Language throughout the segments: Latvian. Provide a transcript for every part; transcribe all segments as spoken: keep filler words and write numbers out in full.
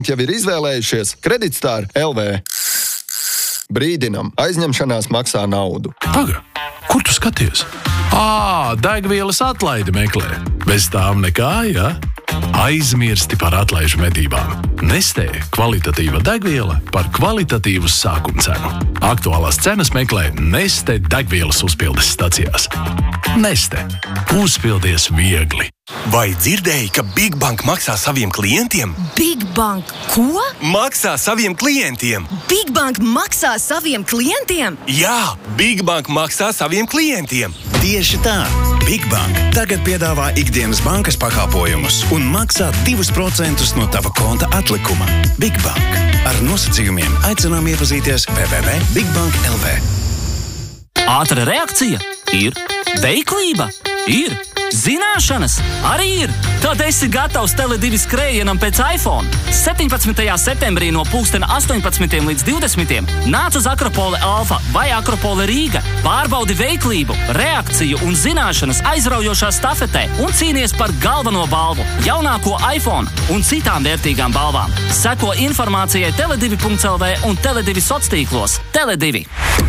Jau ir izvēlējušies Kreditstar L V. Brīdinam, aizņemšanās maksā naudu. Paga, kur tu skaties? Ā, degvielas atlaidi meklē. Bez tām nekā, ja? Aizmirsti par atlaižu medībām. Nestē kvalitatīva degviela par kvalitatīvu sākumcenu. Aktuālās cenas meklē Neste degvielas uzpildes stacijās. Neste. Uzpildies viegli. Vai dzirdēji, ka Big Bank maksā saviem klientiem? Big Bank ko? Maksā saviem klientiem. Big Bank maksā saviem klientiem? Jā, Big Bank maksā saviem klientiem. Tieši tā. Big Bank tagad piedāvā ikdienas bankas pakāpojumus un maksā divus procentus no tava konta atlikuma. Big Bank. Ar nosacījumiem aicinām iepazīties w w w punkt big bank punkt l v. Ātra reakcija ir. Veiklība ir. Zināšanas arī ir. Tad esi gatavs Tele divi skrējienam pēc iPhone. septiņpadsmitajā septembrī no pulkstena astoņpadsmitiem līdz divdesmitiem nāc uz Akropole Alfa vai Akropole Rīga. Pārbaudi veiklību, reakciju un zināšanas aizraujošā stafetē un cīnies par galveno balvu, jaunāko iPhone un citām vērtīgām balvām. Seko informācijai tele divi punkts l v un Tele divi soctīklos. Tele divi.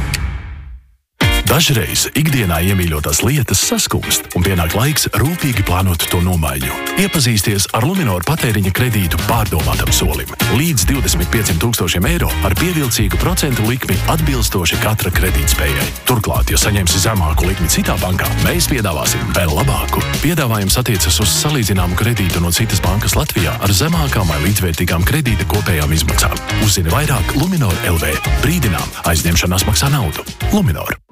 Dažreiz ikdienā iemīļotās lietas saskumst un pienāk laiks rūpīgi plānot to nomaiņu. Iepazīsties ar Luminor patēriņa kredītu pārdomātam solim. Līdz divdesmit pieciem tūkstošiem eiro ar pievilcīgu procentu likmi atbilstoši katra kredītspējai. Turklāt, ja saņemsi zemāku likmi citā bankā, mēs piedāvāsim vēl labāku. Piedāvājums attiecas uz salīdzināmu kredītu no citas bankas Latvijā ar zemākām vai līdzvērtīgām kredīta kopējām izmaksām. Uzzini vairāk Luminor L V. Brīdinām, aizņemšanās maksā naudu. Luminor.